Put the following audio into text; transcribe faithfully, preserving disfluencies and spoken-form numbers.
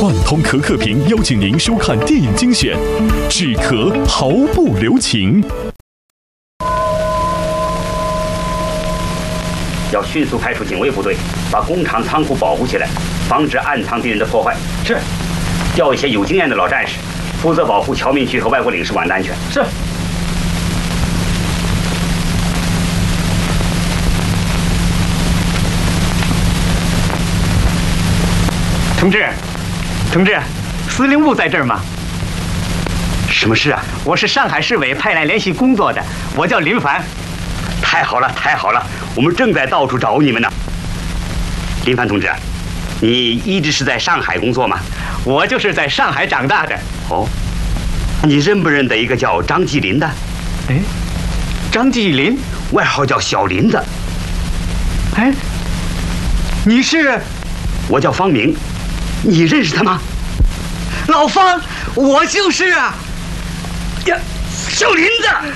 万通可可屏邀请您收看电影精选，止咳毫不留情。 要迅速派出警卫部队，把工厂仓库保护起来，防止暗藏敌人的破坏。是，调一些有经验的老战士，负责保护侨民区和外国领事馆的安全。是。 同志，同志，司令部在这儿吗？ 什么事啊？ 我是上海市委派来联系工作的，我叫林凡。 太好了，太好了，我们正在到处找你们呢。林凡同志，你一直是在上海工作吗？ 我就是在上海长大的。 哦，你认不认得一个叫张继林的？ 哎，张继林， 外号叫小林的。 哎，你是？ 我叫方明。你认识他吗？ 老方，我就是啊！ 呀，小林子。